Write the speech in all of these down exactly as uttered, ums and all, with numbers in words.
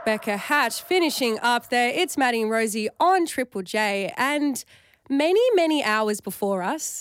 Becca Hatch finishing up there. It's Maddie and Rosie on Triple J, and many, many hours before us.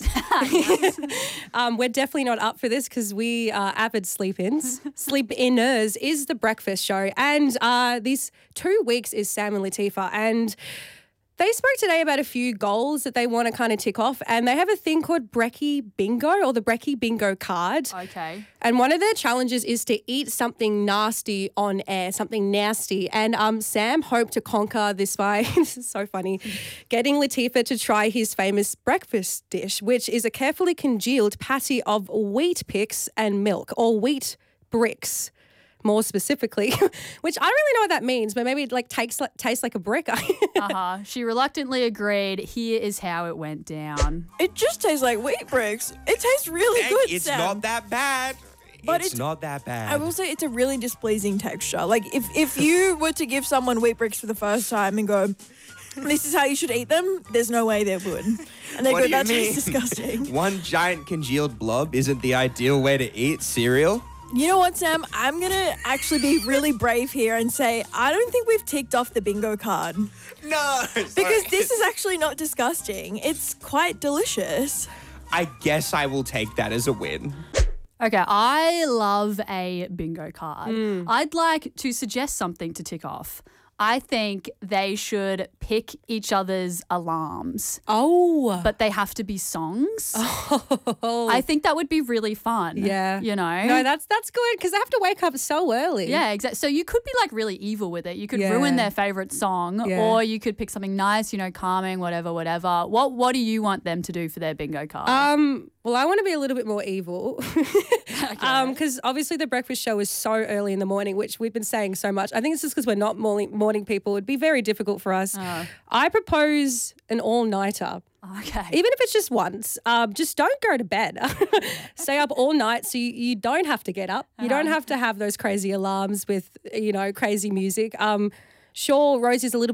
um, we're definitely not up for this because we are avid sleep-ins. Sleep-inners is the breakfast show, and uh, these two weeks is Sam and Latifah, and they spoke today about a few goals that they want to kind of tick off, and they have a thing called Brekkie Bingo, or the Brekkie Bingo card. Okay. And one of their challenges is to eat something nasty on air, something nasty. And um, Sam hoped to conquer this by, this is so funny, getting Latifah to try his famous breakfast dish, which is a carefully congealed patty of wheat picks and milk, or wheat bricks, more specifically, which I don't really know what that means, but maybe it like takes, tastes like a brick. uh-huh. She reluctantly agreed. Here is how it went down. It just tastes like wheat bricks. It tastes really Hey, good, It's Sam. not that bad. But it's, it's- not that bad. I will say it's a really displeasing texture. Like if, if you were to give someone wheat bricks for the first time and go, this is how you should eat them, there's no way they would. And they What go, do you that mean? tastes disgusting. One giant congealed blob isn't the ideal way to eat cereal. You know what, Sam? I'm going to actually be really brave here and say I don't think we've ticked off the bingo card. No. Because this is actually not disgusting. It's quite delicious. I guess I will take that as a win. Okay, I love a bingo card. Mm. I'd like to suggest something to tick off. I think they should pick each other's alarms, Oh. but they have to be songs. Oh. I think that would be really fun. Yeah. You know? No, that's that's good because they have to wake up so early. Yeah, exactly. So you could be like really evil with it. You could Yeah. ruin their favorite song, Yeah. or you could pick something nice, you know, calming, whatever, whatever. What What do you want them to do for their bingo card? Um, well, I want to be a little bit more evil um, because obviously the breakfast show is so early in the morning, which we've been saying so much. I think it's just because we're not morning, morning people. It'd be very difficult for us. Oh. I propose an all-nighter. Okay. Even if it's just once, um, just don't go to bed. Stay up all night so you, you don't have to get up. You don't have to have those crazy alarms with, you know, crazy music. Um, sure, Rosie's a little